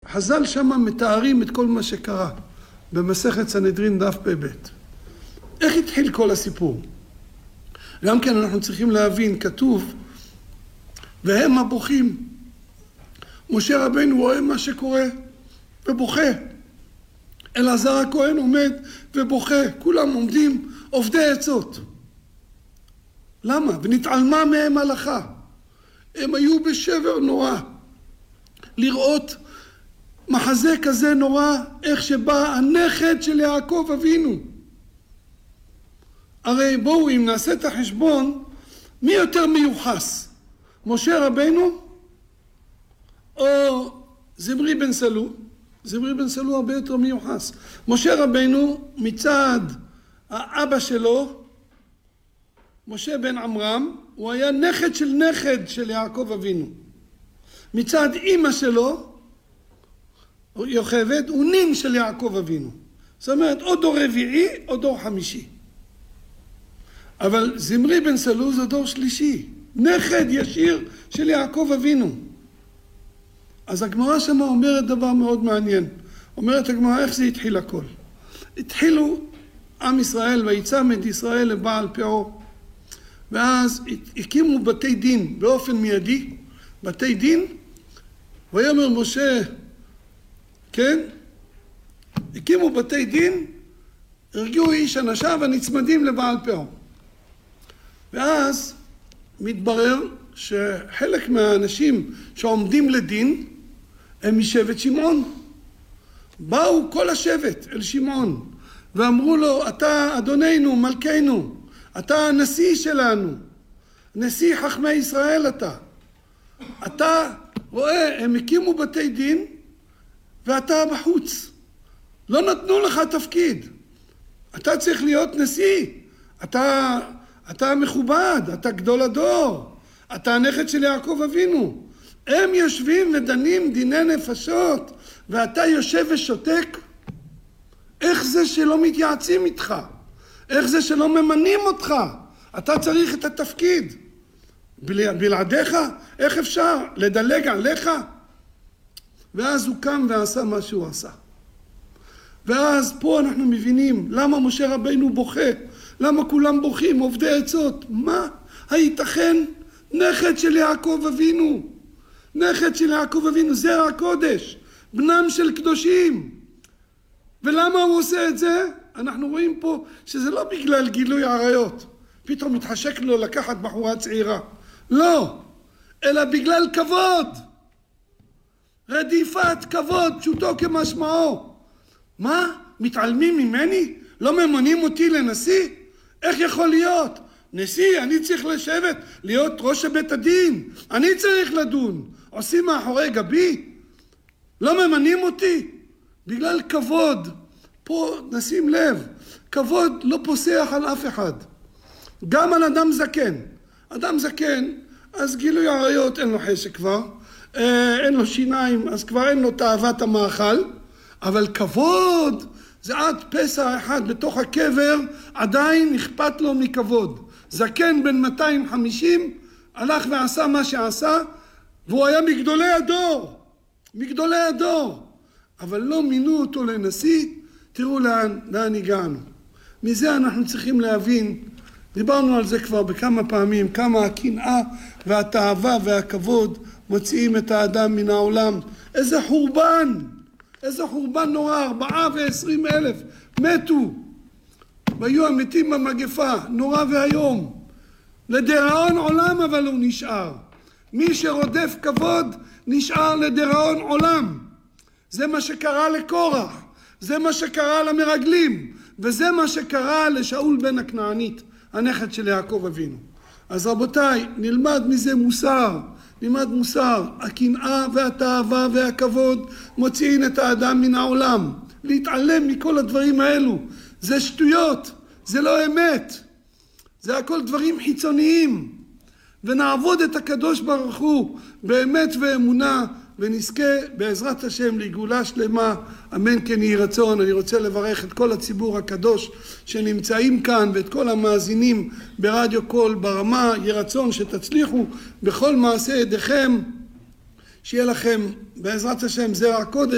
חז"ל שמה מתארים את כל מה שקרה במסכת סנהדרין דף פ"ב. איך התחיל כל הסיפור? גם כן אנחנו צריכים להבין, כתוב, והם הבוכים. משה רבינו רואה מה שקורה ובוכה. אלעזר הכהן עומד ובוכה, כולם עומדים עובדי עצות. למה? ונתעלמה מהם הלכה. הם היו בשבר נורא. לראות מחזה כזה נורא, איך שבא הנכד של יעקב אבינו. הרי בואו, אם נעשה את החשבון, מי יותר מיוחס? משה רבינו או זמרי בן סלו? זמרי בן סלו הרבה יותר מיוחס. משה רבינו מצד האבא שלו, משה בן עמרם, הוא היה נכד של יעקב אבינו. מצד אמא שלו, יוכבד, הוא נין של יעקב אבינו. זאת אומרת, או דור רביעי או דור חמישי. אבל זמרי בן סלו זה דור שלישי, נכד ישיר של יעקב אבינו. אז הגמרא שמה אומרת דבר מאוד מעניין. אומרת הגמרא, איך זה התחיל הכל? התחילו עם ישראל ויצמד ישראל לבעל פרעה. ואז הקימו בתי דין באופן מיידי, בתי דין, ויאמר משה, כן? הקימו בתי דין, הרגיעו איש אנשיו הנצמדים לבעל פרעה. ואז מתברר שחלק מהאנשים שעומדים לדין הם משבט שמעון. באו כל השבט אל שמעון ואמרו לו, אתה אדוננו, מלכנו, אתה הנשיא שלנו, נשיא חכמי ישראל אתה רואה, הם הקימו בתי דין ואתה בחוץ. לא נתנו לך תפקיד. אתה צריך להיות נשיא. אתה מכובד, אתה גדול הדור. אתה הנכד של יעקב אבינו. הם יושבים ודנים דיני נפשות, ואתה יושב ושותק. איך זה שלא מתייעצים איתך? איך זה שלא ממנים אותך? אתה צריך את התפקיד. בלעדיך? איך אפשר לדלג עליך? ואז הוא קם ועשה מה שהוא עשה. ואז פה אנחנו מבינים למה משה רבינו בוכה, למה כולם בוכים, עובדי עצות. מה? הייתכן? נכד של יעקב אבינו. נכד של יעקב אבינו, זרע הקודש, בנם של קדושים. ולמה הוא עושה את זה? אנחנו רואים פה שזה לא בגלל גילוי עריות. פתאום מתחשק לו לקחת בחורה צעירה. לא, אלא בגלל כבוד. רדיפת כבוד, פשוטו כמשמעו. מה? מתעלמים ממני? לא ממנים אותי לנשיא? איך יכול להיות? נשיא, אני צריך לשבת, להיות ראש בית הדין. אני צריך לדון. עושים מאחורי גבי? לא ממנים אותי? בגלל כבוד. פה נשים לב, כבוד לא פוסח על אף אחד. גם על אדם זקן. אדם זקן, אז גילוי עריות אין לו חשק כבר. אין לו שיניים, אז כבר אין לו תאוות המאכל. אבל כבוד, זה עד פסע אחד בתוך הקבר, עדיין אכפת לו מכבוד. זקן בן 250, הלך ועשה מה שעשה, והוא היה מגדולי הדור. מגדולי הדור. אבל לא מינו אותו לנשיא. תראו לאן הגענו. מזה אנחנו צריכים להבין, דיברנו על זה כבר בכמה פעמים, כמה הקנאה והתאווה והכבוד מוציאים את האדם מן העולם. איזה חורבן! איזה חורבן נורא, 24,000 מתו. והיו המתים במגפה, נורא והיום. לדיראון עולם אבל הוא נשאר. מי שרודף כבוד נשאר לדיראון עולם. זה מה שקרה לקורח, זה מה שקרה למרגלים, וזה מה שקרה לשאול בן הכנענית, הנכד של יעקב אבינו. אז רבותיי, נלמד מזה מוסר. נלמד מוסר, הקנאה והתאווה והכבוד מוציאים את האדם מן העולם. להתעלם מכל הדברים האלו, זה שטויות, זה לא אמת. זה הכל דברים חיצוניים. ונעבוד את הקדוש ברוך הוא באמת ואמונה, ונזכה בעזרת השם לגאולה שלמה. אמן כן יהי רצון. אני רוצה לברך את כל הציבור הקדוש שנמצאים כאן ואת כל המאזינים ברדיו קול ברמה. יהי רצון שתצליחו בכל מעשה ידיכם, שיהיה לכם בעזרת השם זרע קודש.